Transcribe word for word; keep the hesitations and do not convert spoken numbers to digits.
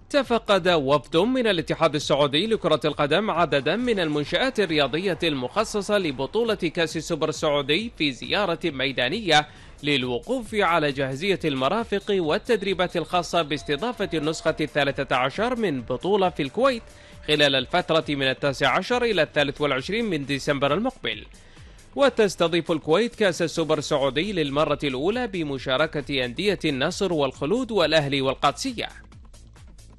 تفقد وفد من الاتحاد السعودي لكرة القدم عددا من المنشآت الرياضية المخصصة لبطولة كأس السوبر السعودي في زيارة ميدانية للوقوف على جاهزية المرافق والتدريبات الخاصة باستضافة النسخة الثالثة عشر من بطولة في الكويت خلال الفترة من التاسع عشر إلى الثالث والعشرين من ديسمبر المقبل. وتستضيف الكويت كأس السوبر السعودي للمرة الأولى بمشاركة أندية النصر والخلود والأهلي والقادسية.